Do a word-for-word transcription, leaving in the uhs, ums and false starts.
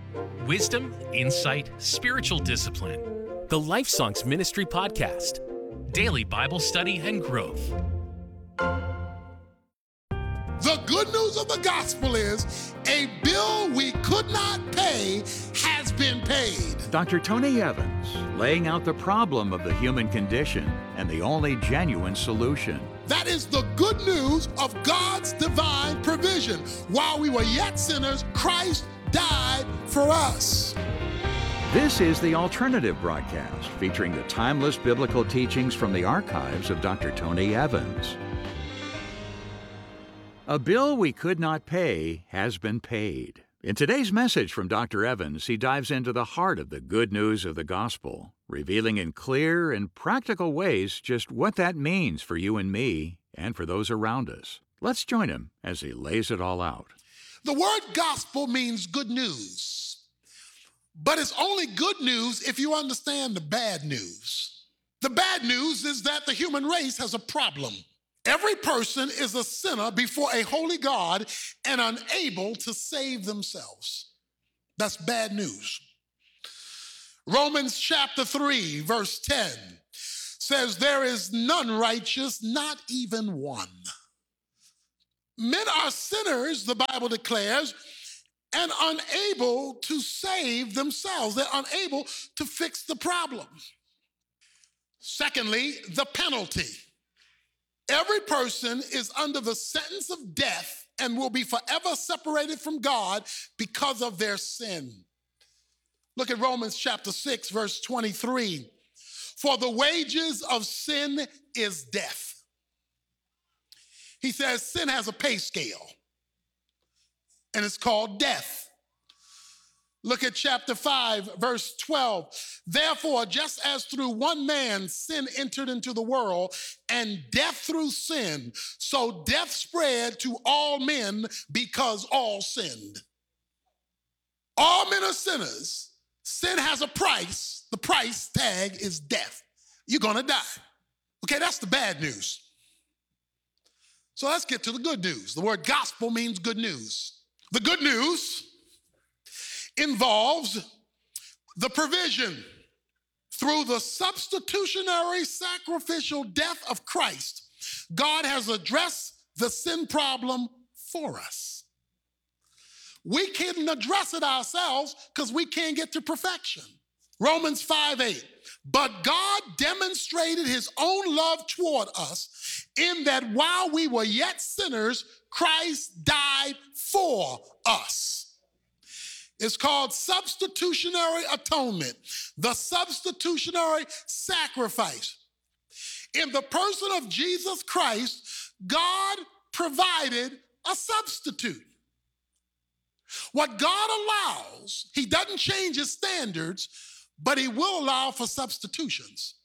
Wisdom, insight, spiritual discipline. The Life Songs Ministry Podcast. Daily Bible study and growth. The good news of the gospel is a bill we could not pay has been paid. Doctor Tony Evans, laying out the problem of the human condition and the only genuine solution. That is the good news of God's divine provision. While we were yet sinners, Christ died for us. This is the Alternative Broadcast, featuring the timeless biblical teachings from the archives of Doctor Tony Evans. A bill we could not pay has been paid. In today's message from Doctor Evans, he dives into the heart of the good news of the gospel, revealing in clear and practical ways just what that means for you and me and for those around us. Let's join him as he lays it all out. The word gospel means good news, but it's only good news if you understand the bad news. The bad news is that the human race has a problem. Every person is a sinner before a holy God and unable to save themselves. That's bad news. Romans chapter three, verse ten says, there is none righteous, not even one. Men are sinners, the Bible declares, and unable to save themselves. They're unable to fix the problem. Secondly, the penalty. Every person is under the sentence of death and will be forever separated from God because of their sin. Look at Romans chapter six, verse twenty-three. For the wages of sin is death. He says sin has a pay scale, and it's called death. Look at chapter five, verse twelve. Therefore, just as through one man sin entered into the world, and death through sin, so death spread to all men because all sinned. All men are sinners. Sin has a price. The price tag is death. You're gonna die. Okay, that's the bad news. So let's get to the good news. The word gospel means good news. The good news involves the provision through the substitutionary sacrificial death of Christ. God has addressed the sin problem for us. We can't address it ourselves because we can't get to perfection. Romans five eight. But God demonstrated his own love toward us in that while we were yet sinners, Christ died for us. It's called substitutionary atonement, the substitutionary sacrifice. In the person of Jesus Christ, God provided a substitute. What God allows, he doesn't change his standards, but he will allow for substitutions.